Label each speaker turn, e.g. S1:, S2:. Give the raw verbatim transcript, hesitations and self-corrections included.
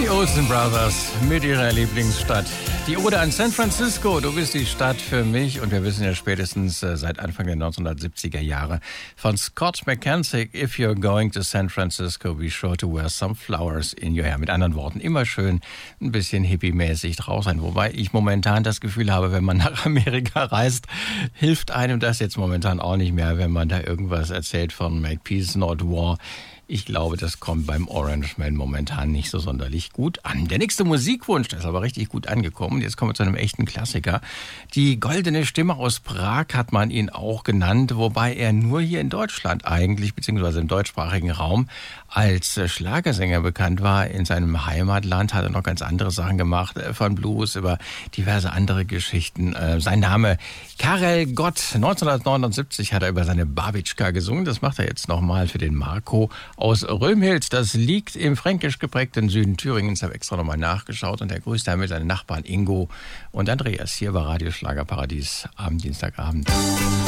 S1: Die Olsen Brothers mit ihrer Lieblingsstadt. Die Ode an San Francisco, du bist die Stadt für mich. Und wir wissen ja spätestens äh, seit Anfang der neunzehnhundertsiebziger Jahre von Scott McKenzie, if you're going to San Francisco, be sure to wear some flowers in your hair. Mit anderen Worten, immer schön ein bisschen hippie-mäßig drauf sein. Wobei ich momentan das Gefühl habe, wenn man nach Amerika reist, hilft einem das jetzt momentan auch nicht mehr, wenn man da irgendwas erzählt von Make Peace, Not War. Ich glaube, das kommt beim Orangeman momentan nicht so sonderlich gut an. Der nächste Musikwunsch, der ist aber richtig gut angekommen. Jetzt kommen wir zu einem echten Klassiker. Die goldene Stimme aus Prag hat man ihn auch genannt, wobei er nur hier in Deutschland eigentlich, beziehungsweise im deutschsprachigen Raum, als Schlagersänger bekannt war. In seinem Heimatland hat er noch ganz andere Sachen gemacht, von Blues über diverse andere Geschichten. Sein Name Karel Gott. neunzehnhundertneunundsiebzig hat er über seine Babitschka gesungen. Das macht er jetzt nochmal für den Marco aus Römhild. Das liegt im fränkisch geprägten Süden Thüringens. Ich habe extra nochmal nachgeschaut und er grüßt damit seine Nachbarn Ingo und Andreas hier bei Radio Schlagerparadies am Dienstagabend.